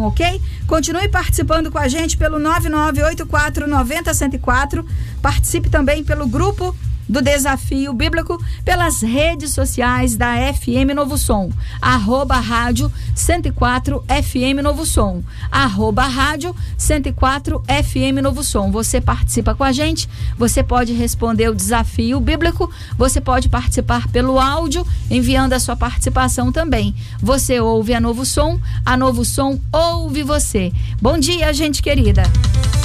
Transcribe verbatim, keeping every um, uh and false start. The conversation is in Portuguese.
ok? Continue participando com a gente pelo nove nove oito quatro nove zero um zero quatro. Participe também pelo grupo do Desafio Bíblico, pelas redes sociais da F M Novo Som, arroba rádio cento e quatro F M Novo Som, arroba rádio cento e quatro F M Novo Som. Você participa com a gente, você pode responder o Desafio Bíblico, você pode participar pelo áudio, enviando a sua participação também. Você ouve a Novo Som, a Novo Som ouve você. Bom dia, gente querida.